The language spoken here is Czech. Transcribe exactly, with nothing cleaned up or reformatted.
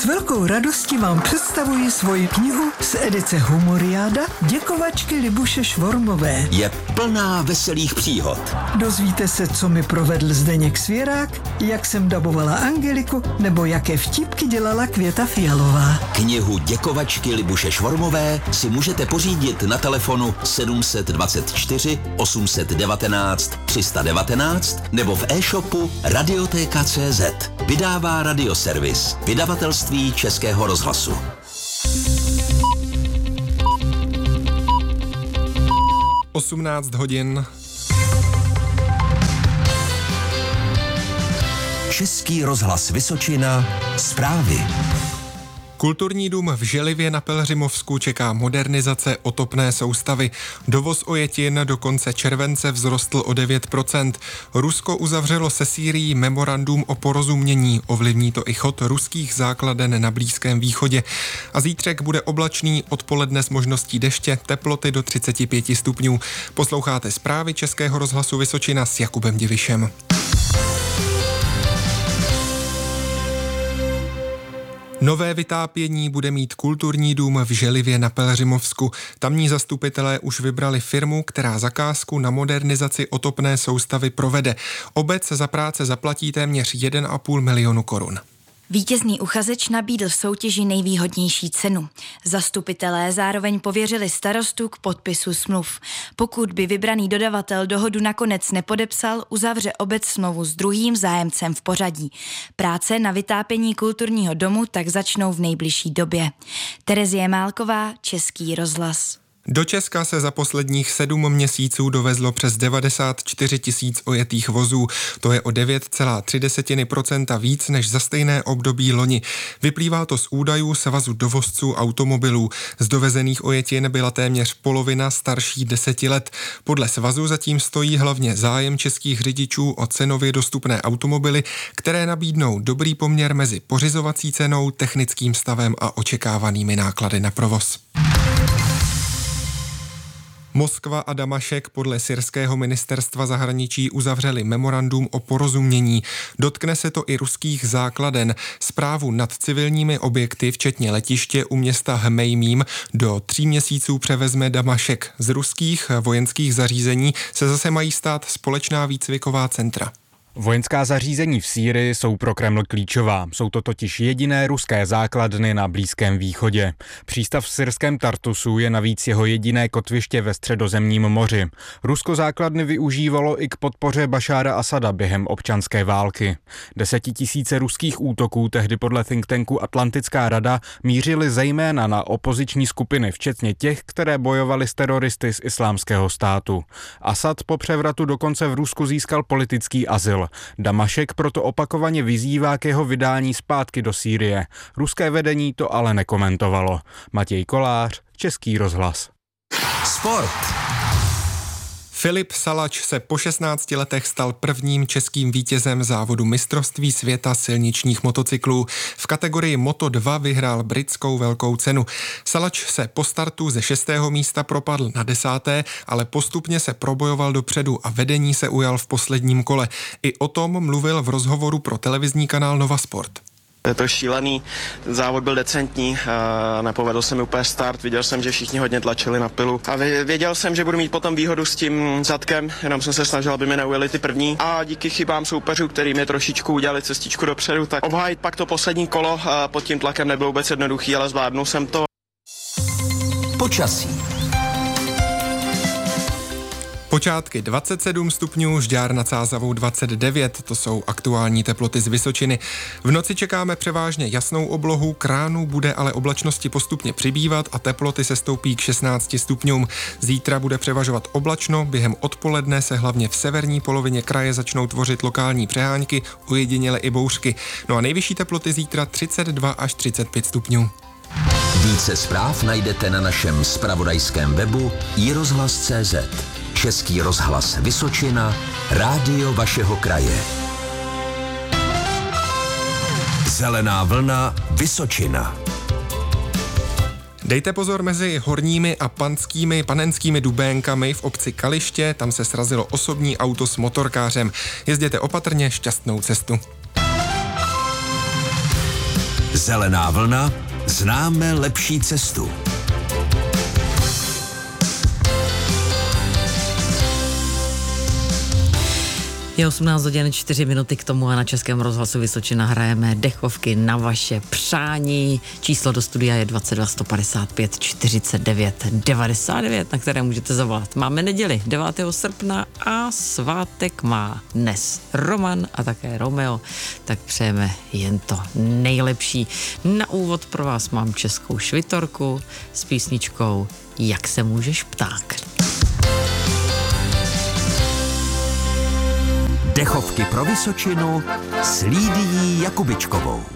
velkou radostí vám představuji svoji knihu z edice Humoriáda Děkovačky Libuše Švormové. Je plná veselých příhod. Dozvíte se, co mi provedl Zdeněk Svěrák, jak jsem dabovala Angeliku, nebo jaké vtipky dělala Květa Fialová. Knihu Děkovačky Libuše Švormové si můžete pořídit na telefonu sedm dvacet čtyři osm devatenáct tři sta devatenáct nebo v e-shopu Radiotéka tečka cé zet. Vydává Radioservis, vydavatelství Českého rozhlasu. osmnáct hodin. Český rozhlas Vysočina, zprávy. Kulturní dům v Želivě na Pelhřimovsku čeká modernizace otopné soustavy. Dovoz ojetin do konce července vzrostl o devět procent. Rusko uzavřelo se Sýrií memorandum o porozumění. Ovlivní to i chod ruských základen na Blízkém východě. A zítřek bude oblačný, odpoledne s možností deště, teploty do třicet pět stupňů. Posloucháte zprávy Českého rozhlasu Vysočina s Jakubem Divišem. Nové vytápění bude mít kulturní dům v Želivě na Pelhřimovsku. Tamní zastupitelé už vybrali firmu, která zakázku na modernizaci otopné soustavy provede. Obec za práce zaplatí téměř jeden a půl milionu korun. Vítězný uchazeč nabídl v soutěži nejvýhodnější cenu. Zastupitelé zároveň pověřili starostu k podpisu smluv. Pokud by vybraný dodavatel dohodu nakonec nepodepsal, uzavře obec smlouvu s druhým zájemcem v pořadí. Práce na vytápění kulturního domu tak začnou v nejbližší době. Terezie Málková, Český rozhlas. Do Česka se za posledních sedm měsíců dovezlo přes devadesát čtyři tisíc ojetých vozů. To je o devět celá tři procenta víc než za stejné období loni. Vyplývá to z údajů Svazu dovozců automobilů. Z dovezených ojetin byla téměř polovina starší deseti let. Podle svazu zatím stojí hlavně zájem českých řidičů o cenově dostupné automobily, které nabídnou dobrý poměr mezi pořizovací cenou, technickým stavem a očekávanými náklady na provoz. Moskva a Damašek podle syrského ministerstva zahraničí uzavřeli memorandum o porozumění. Dotkne se to i ruských základen. Správu nad civilními objekty, včetně letiště u města Hmejmím, do tří měsíců převezme Damašek. Z ruských vojenských zařízení se zase mají stát společná výcviková centra. Vojenská zařízení v Sýrii jsou pro Kreml klíčová. Jsou to totiž jediné ruské základny na Blízkém východě. Přístav v syrském Tartusu je navíc jeho jediné kotviště ve Středozemním moři. Rusko základny využívalo i k podpoře Bašára Asada během občanské války. Desetitisíce ruských útoků tehdy podle think tanku Atlantická rada mířily zejména na opoziční skupiny, včetně těch, které bojovaly s teroristy z Islámského státu. Asad po převratu dokonce v Rusku získal politický azyl. Damašek proto opakovaně vyzývá k jeho vydání zpátky do Sýrie. Ruské vedení to ale nekomentovalo. Matěj Kolář, Český rozhlas. Sport. Filip Salač se po šestnácti letech stal prvním českým vítězem závodu mistrovství světa silničních motocyklů. V kategorii Moto dva vyhrál britskou velkou cenu. Salač se po startu ze šestého místa propadl na desáté, ale postupně se probojoval dopředu a vedení se ujal v posledním kole. I o tom mluvil v rozhovoru pro televizní kanál Nova Sport. Je to šílený, závod byl decentní, nepovedl se mi úplně start, viděl jsem, že všichni hodně tlačili na pilu a věděl jsem, že budu mít potom výhodu s tím zadkem, jenom jsem se snažil, aby mi neujeli ty první a díky chybám soupeřů, který mi trošičku udělali cestičku dopředu, tak obhájit pak to poslední kolo pod tím tlakem nebylo vůbec jednoduchý, ale zvládnul jsem to. Počasí. Počátky dvacet sedm stupňů, Žďár nad Sázavou dvacet devět, to jsou aktuální teploty z Vysočiny. V noci čekáme převážně jasnou oblohu, k ránu bude ale oblačnosti postupně přibývat a teploty se stoupí k šestnácti stupňům. Zítra bude převažovat oblačno, během odpoledne se hlavně v severní polovině kraje začnou tvořit lokální přehánky, ojediněle i bouřky. No a nejvyšší teploty zítra třicet dva až třicet pět stupňů. Více zpráv najdete na našem zpravodajském webu i rozhlas tečka cé zet. Český rozhlas Vysočina, rádio vašeho kraje. Zelená vlna Vysočina. Dejte pozor mezi Horními a Panskými panenskými Dubénkami v obci Kaliště, tam se srazilo osobní auto s motorkářem. Jezděte opatrně, šťastnou cestu. Zelená vlna, známe lepší cestu. Je osmnáct hodin čtyři minuty k tomu a na Českém rozhlasu Vysočina hrajeme dechovky na vaše přání. Číslo do studia je dvacet dva sto padesát pět čtyřicet devět devadesát devět, na které můžete zavolat. Máme neděli devátého srpna a svátek má dnes Roman a také Romeo, tak přejeme jen to nejlepší. Na úvod pro vás mám českou švitorku s písničkou Jak se můžeš pták. Dechovky pro Vysočinu s Lídií Jakubičkovou.